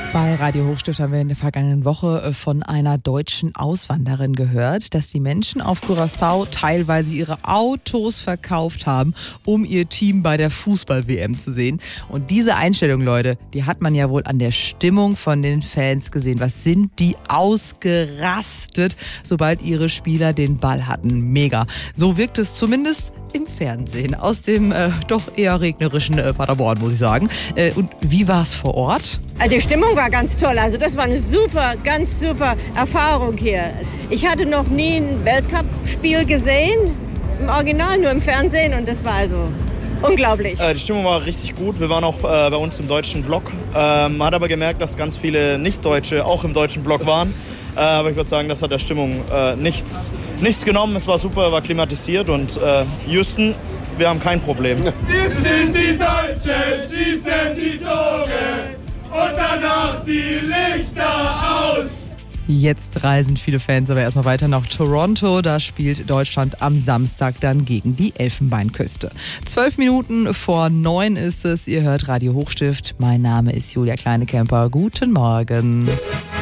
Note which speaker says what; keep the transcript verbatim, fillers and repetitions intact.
Speaker 1: Bei Radio Hochstift haben wir in der vergangenen Woche von einer deutschen Auswanderin gehört, dass die Menschen auf Curaçao teilweise ihre Autos verkauft haben, um ihr Team bei der Fußball-W M zu sehen. Und diese Einstellung, Leute, die hat man ja wohl an der Stimmung von den Fans gesehen. Was sind die ausgerastet, sobald ihre Spieler den Ball hatten? Mega. So wirkt es zumindest im Fernsehen aus dem äh, doch eher regnerischen äh, Paderborn, muss ich sagen. Äh, und wie war es vor Ort?
Speaker 2: Die Stimmung war ganz toll. Also das war eine super, ganz super Erfahrung hier. Ich hatte noch nie ein Weltcup-Spiel gesehen, im Original, nur im Fernsehen. Und das war also unglaublich.
Speaker 3: Äh, die Stimmung war richtig gut. Wir waren auch äh, bei uns im deutschen Block. Ähm, man hat aber gemerkt, dass ganz viele Nicht-Deutsche auch im deutschen Block waren. Äh, aber ich würde sagen, das hat der Stimmung äh, nichts, nichts genommen. Es war super, war klimatisiert. Und äh, Houston, wir haben kein Problem.
Speaker 4: Wir sind die Deutschen, schießen die Tore und danach die Lichter aus.
Speaker 1: Jetzt reisen viele Fans aber erstmal weiter nach Toronto. Da spielt Deutschland am Samstag dann gegen die Elfenbeinküste. Zwölf Minuten vor neun ist es. Ihr hört Radio Hochstift. Mein Name ist Julia Kleinekemper. Guten Morgen.